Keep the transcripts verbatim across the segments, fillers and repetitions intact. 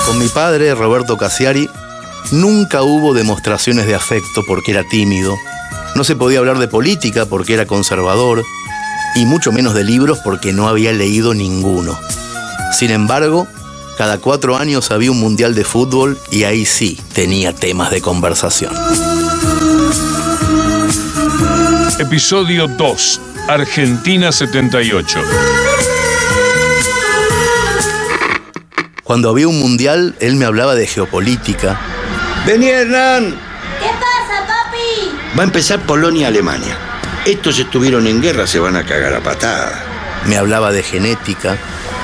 Con mi padre, Roberto Cassiari, nunca hubo demostraciones de afecto porque era tímido, no se podía hablar de política porque era conservador, y mucho menos de libros porque no había leído ninguno. Sin embargo, cada cuatro años había un mundial de fútbol y ahí sí tenía temas de conversación. Episodio dos. Argentina setenta y ocho. Cuando había un mundial, él me hablaba de geopolítica. Vení, Hernán. ¿Qué pasa, papi? Va a empezar Polonia-Alemania. Estos estuvieron en guerra, se van a cagar a patada. Me hablaba de genética.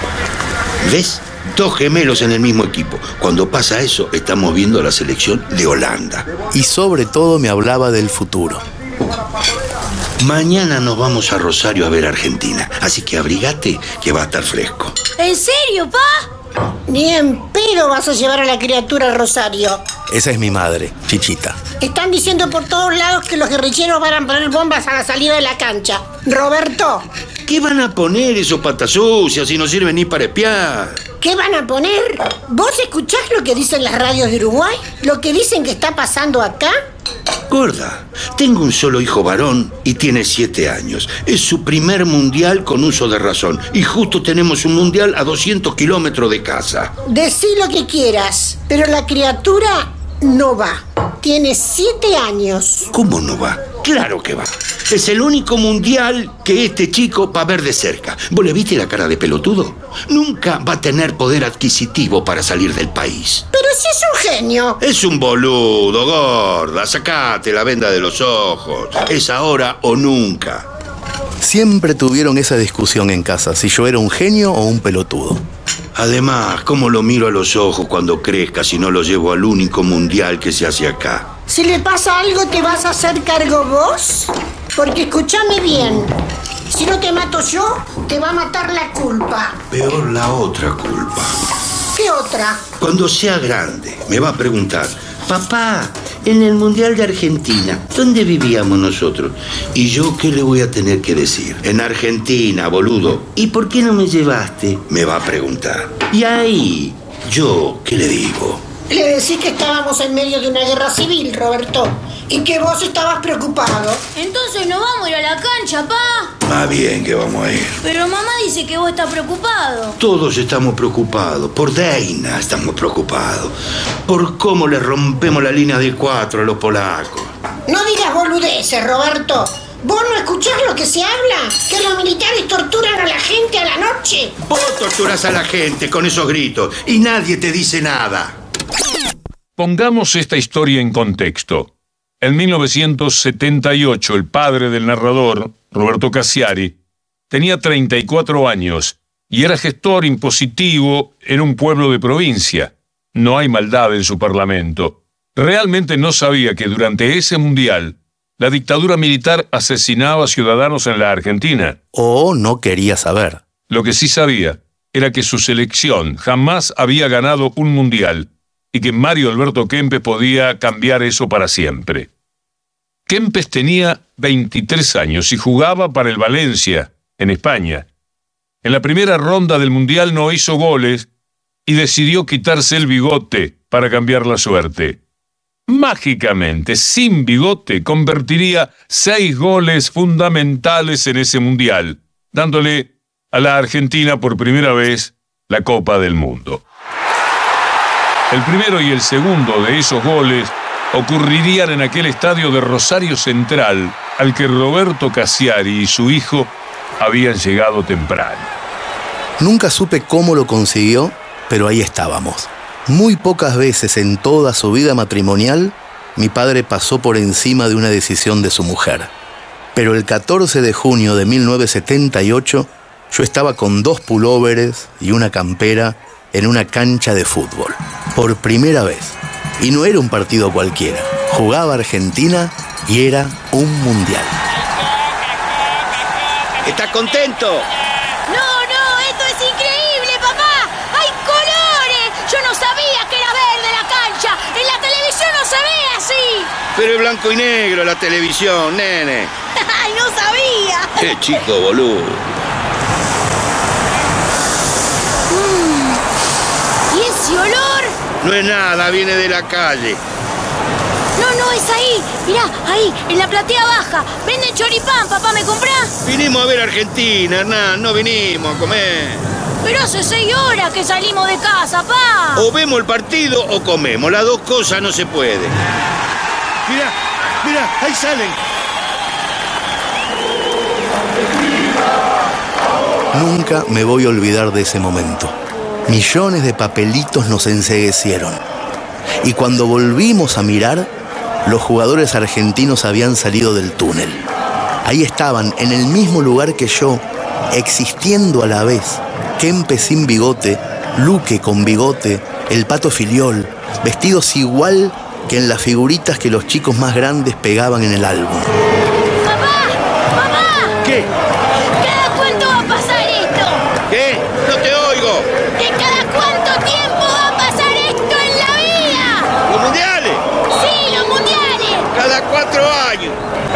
¿Ves? Dos gemelos en el mismo equipo. Cuando pasa eso, estamos viendo la selección de Holanda. Y sobre todo me hablaba del futuro. Mañana nos vamos a Rosario a ver a Argentina. Así que abrigate que va a estar fresco. ¿En serio, pa? Ni en pedo vas a llevar a la criatura al Rosario. Esa es mi madre, Chichita. Están diciendo por todos lados que los guerrilleros van a poner bombas a la salida de la cancha. Roberto, ¿qué van a poner esos patas sucias si no sirven ni para espiar? ¿qué van a poner? ¿Vos escuchás lo que dicen las radios de Uruguay? ¿Lo que dicen que está pasando acá? Gorda, tengo un solo hijo varón y tiene siete años. Es su primer mundial con uso de razón. Y justo tenemos un mundial a doscientos kilómetros de casa. Decí lo que quieras, pero la criatura no va. Tiene siete años. ¿Cómo no va? Claro que va. Es el único mundial que este chico va a ver de cerca. ¿Vos le viste la cara de pelotudo? Nunca va a tener poder adquisitivo para salir del país. Pero si es un genio. Es un boludo, gorda. Sacate la venda de los ojos. Es ahora o nunca. Siempre tuvieron esa discusión en casa, si yo era un genio o un pelotudo. Además, ¿cómo lo miro a los ojos cuando crezca si no lo llevo al único mundial que se hace acá? Si le pasa algo, ¿te vas a hacer cargo vos? Porque escúchame bien. Si no te mato yo, te va a matar la culpa. Peor la otra culpa. ¿Qué otra? Cuando sea grande, me va a preguntar: papá, en el Mundial de Argentina, ¿dónde vivíamos nosotros? ¿Y yo qué le voy a tener que decir? En Argentina, boludo. ¿Y por qué no me llevaste? Me va a preguntar. Y ahí, ¿yo qué le digo? Le decís que estábamos en medio de una guerra civil, Roberto, y que vos estabas preocupado. Entonces no vamos a ir a la cancha, pa. Más bien que vamos a ir. Pero mamá dice que vos estás preocupado. Todos estamos preocupados. Por Deina estamos preocupados. Por cómo le rompemos la línea de cuatro a los polacos. No digas boludeces, Roberto. ¿Vos no escuchás lo que se habla? ¿Que los militares torturan a la gente a la noche? Vos torturás a la gente con esos gritos y nadie te dice nada. Pongamos esta historia en contexto. En mil novecientos setenta y ocho, el padre del narrador, Roberto Cassiari, tenía treinta y cuatro años y era gestor impositivo en un pueblo de provincia. No hay maldad en su parlamento. Realmente no sabía que durante ese mundial la dictadura militar asesinaba a ciudadanos en la Argentina. O no quería saber. Lo que sí sabía era que su selección jamás había ganado un mundial y que Mario Alberto Kempes podía cambiar eso para siempre. Kempes tenía veintitrés años y jugaba para el Valencia, en España. En la primera ronda del Mundial no hizo goles y decidió quitarse el bigote para cambiar la suerte. Mágicamente, sin bigote, convertiría seis goles fundamentales en ese Mundial, dándole a la Argentina por primera vez la Copa del Mundo. El primero y el segundo de esos goles ocurrirían en aquel estadio de Rosario Central al que Roberto Cassiari y su hijo habían llegado temprano. Nunca supe cómo lo consiguió, pero ahí estábamos. Muy pocas veces en toda su vida matrimonial, mi padre pasó por encima de una decisión de su mujer. Pero el catorce de junio de mil novecientos setenta y ocho, yo estaba con dos pulóveres y una campera en una cancha de fútbol. Por primera vez. Y no era un partido cualquiera. Jugaba Argentina y era un mundial. ¿Estás contento? No, no, esto es increíble, papá. ¡Hay colores! Yo no sabía que era verde la cancha. En la televisión no se ve así. Pero es blanco y negro la televisión, nene. ¡Ay, no sabía! Qué chico boludo. Mm. ¿Y ese olor? No es nada, viene de la calle. No, no, es ahí. Mirá, ahí, en la platea baja. Venden choripán, papá, ¿me comprás? Vinimos a ver Argentina, Hernán, no vinimos a comer. Pero hace seis horas que salimos de casa, pa. O vemos el partido o comemos, las dos cosas no se pueden. Mirá, mirá, ahí salen. Nunca me voy a olvidar de ese momento. Millones de papelitos nos enceguecieron. Y cuando volvimos a mirar, los jugadores argentinos habían salido del túnel. Ahí estaban, en el mismo lugar que yo, existiendo a la vez. Kempe sin bigote, Luque con bigote, el Pato Filiol, vestidos igual que en las figuritas que los chicos más grandes pegaban en el álbum. ¡Papá! ¡Papá! ¿Qué? ¿Cada cuánto va a pasar esto? ¿Qué? No te oigo. ¿De cada cuánto tiempo va a pasar esto en la vida? ¿Los mundiales? Sí, los mundiales. Cada cuatro años.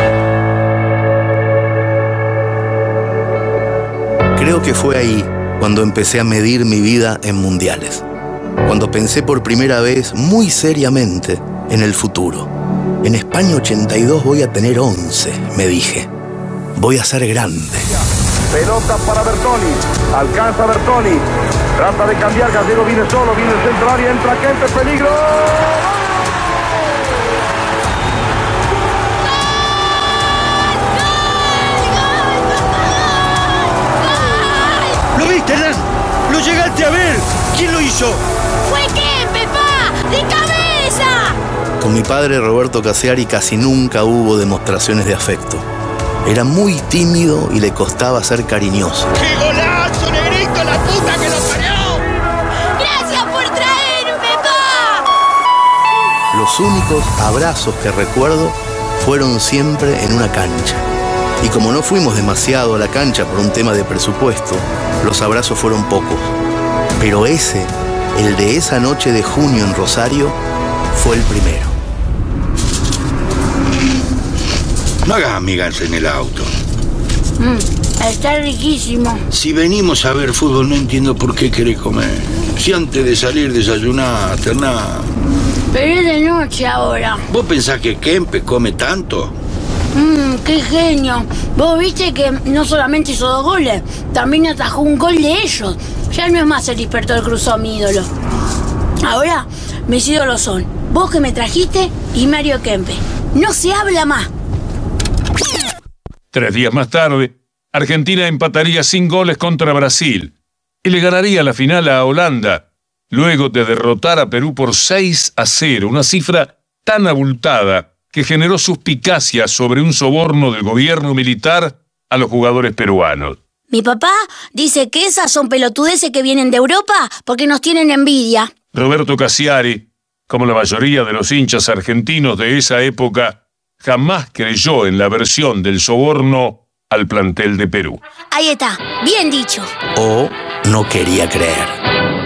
Creo que fue ahí cuando empecé a medir mi vida en mundiales. Cuando pensé por primera vez, muy seriamente, en el futuro. En España ochenta y dos voy a tener once, me dije. Voy a ser grande. Pelota para Bertoni. Alcanza Bertoni. Trata de cambiar. Gallego viene solo. Viene el centro área. Entra Kempe. Peligro. ¿Lo viste, Hernán? ¿Lo llegaste a ver? ¿Quién lo hizo? ¡Fue Kempe, pa! ¡De cabeza! Con mi padre Roberto Casiari casi nunca hubo demostraciones de afecto. Era muy tímido y le costaba ser cariñoso. ¡Qué golazo, negrito! ¡La puta que lo parió! ¡Gracias por traerme, pa! Los únicos abrazos que recuerdo fueron siempre en una cancha. Y como no fuimos demasiado a la cancha por un tema de presupuesto, los abrazos fueron pocos. Pero ese, el de esa noche de junio en Rosario, fue el primero. No hagas amigas en el auto. Mm, está riquísimo. Si venimos a ver fútbol, no entiendo por qué querés comer. Si antes de salir desayunaste, Hernán. Pero es de noche ahora. ¿Vos pensás que Kempe come tanto? Mmm, qué genio. Vos viste que no solamente hizo dos goles, también atajó un gol de ellos. Ya no es más el Hispertor Cruzó, mi ídolo. Ahora, mis ídolos son vos que me trajiste y Mario Kempe. No se habla más. Tres días más tarde, Argentina empataría sin goles contra Brasil y le ganaría la final a Holanda, luego de derrotar a Perú por seis a cero, una cifra tan abultada que generó suspicacia sobre un soborno del gobierno militar a los jugadores peruanos. Mi papá dice que esas son pelotudeces que vienen de Europa porque nos tienen envidia. Roberto Casiari, como la mayoría de los hinchas argentinos de esa época, jamás creyó en la versión del soborno al plantel de Perú. Ahí está, bien dicho. O no quería creer.